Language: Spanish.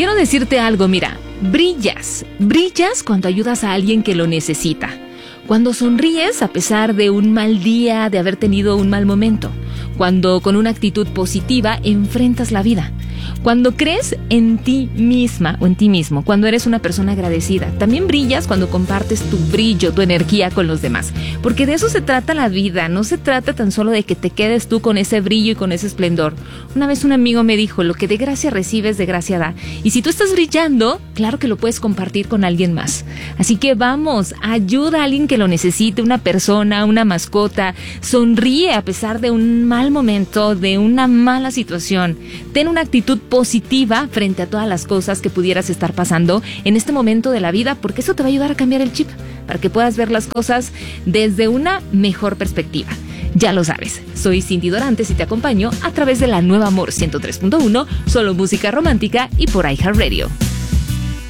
quiero decirte algo, mira, brillas cuando ayudas a alguien que lo necesita. Cuando sonríes a pesar de un mal día, de haber tenido un mal momento. Cuando con una actitud positiva enfrentas la vida. Cuando crees en ti misma o en ti mismo, cuando eres una persona agradecida. También brillas cuando compartes tu brillo, tu energía con los demás. Porque de eso se trata la vida, no se trata tan solo de que te quedes tú con ese brillo y con ese esplendor. Una vez un amigo me dijo, lo que de gracia recibes, de gracia da. Y si tú estás brillando, claro que lo puedes compartir con alguien más. Así que vamos, ayuda a alguien que lo necesite, una persona, una mascota. Sonríe a pesar de un mal momento, de una mala situación. Ten una actitud positiva frente a todas las cosas que pudieras estar pasando en este momento de la vida, porque eso te va a ayudar a cambiar el chip, para que puedas ver las cosas desde una mejor perspectiva. Ya lo sabes, soy Cindy Dorantes y te acompaño a través de la Nueva Amor 103.1, solo música romántica y por iHeartRadio.